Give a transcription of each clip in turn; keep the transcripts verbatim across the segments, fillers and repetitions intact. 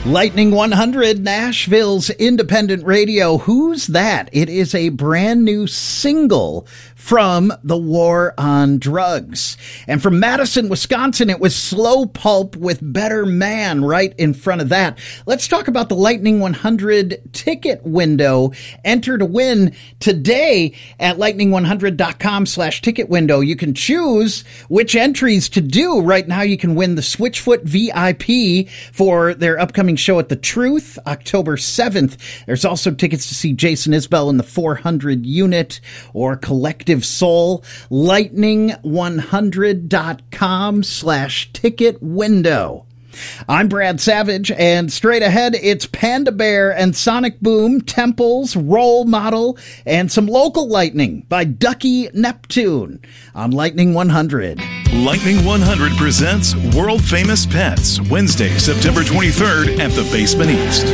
Lightning one hundred, Nashville's independent radio. Who's that? It is a brand new single from the War on Drugs. And from Madison, Wisconsin, it was Slow Pulp with Better Man right in front of that. Let's talk about the Lightning one hundred ticket window. Enter to win today at lightning one hundred dot com slash ticket window. You can choose which entries to do. Right now, you can win the Switchfoot V I P for their upcoming show at The Truth, October seventh. There's also tickets to see Jason Isbell in the four hundred unit or Collective Soul. lightning one hundred dot com slash ticket window. I'm Brad Savage, and straight ahead, it's Panda Bear and Sonic Boom, Temples, Role Model, and some local lightning by Ducky Neptune on Lightning one hundred. Lightning one hundred presents World Famous Pets, Wednesday, September twenty-third at the Basement East.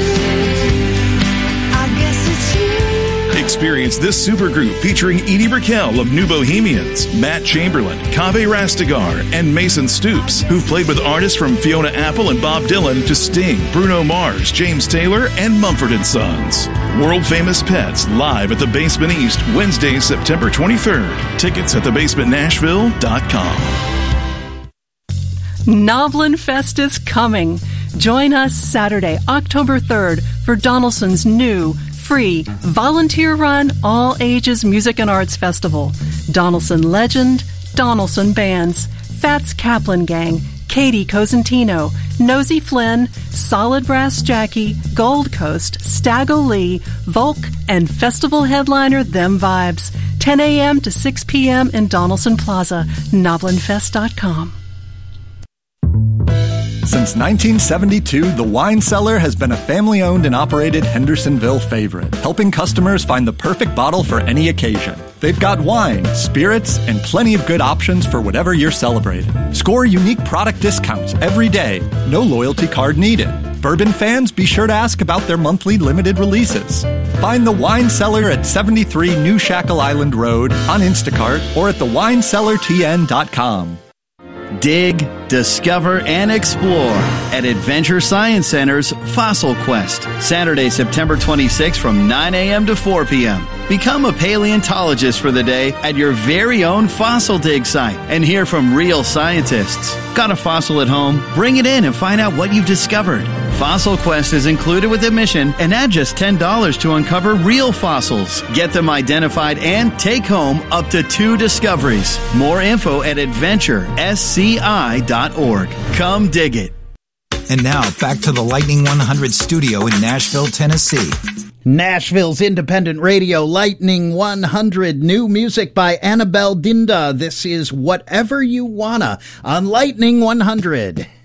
Experience this supergroup featuring Edie Brickell of New Bohemians, Matt Chamberlain, Kaveh Rastegar, and Mason Stoops, who've played with artists from Fiona Apple and Bob Dylan to Sting, Bruno Mars, James Taylor, and Mumford and Sons. World Famous Pets live at the Basement East, Wednesday, September twenty-third. Tickets at the basement nashville dot com. Noblin Fest is coming. Join us Saturday, October third for Donaldson's new free, volunteer-run, all-ages music and arts festival. Donaldson Legend, Donaldson Bands, Fats Kaplan Gang, Katie Cosentino, Nosy Flynn, Solid Brass Jackie, Gold Coast, Staggo Lee, Volk, and festival headliner Them Vibes. ten a.m. to six p.m. in Donaldson Plaza. noblin fest dot com. Since nineteen seventy-two, The Wine Cellar has been a family-owned and operated Hendersonville favorite, helping customers find the perfect bottle for any occasion. They've got wine, spirits, and plenty of good options for whatever you're celebrating. Score unique product discounts every day. No loyalty card needed. Bourbon fans, be sure to ask about their monthly limited releases. Find The Wine Cellar at seventy-three New Shackle Island Road, on Instacart, or at the wine cellar t n dot com. Dig, discover, and explore at Adventure Science Center's Fossil Quest, Saturday, September twenty-sixth from nine a.m. to four p.m. Become a paleontologist for the day at your very own fossil dig site and hear from real scientists. Got a fossil at home? Bring it in and find out what you've discovered. Fossil Quest is included with admission and at just ten dollars to uncover real fossils. Get them identified and take home up to two discoveries. More info at adventure sci dot org. Come dig it. And now back to the Lightning one hundred studio in Nashville, Tennessee. Nashville's independent radio, Lightning one hundred, new music by Annabelle Dinda. This is Whatever You Wanna on Lightning one hundred.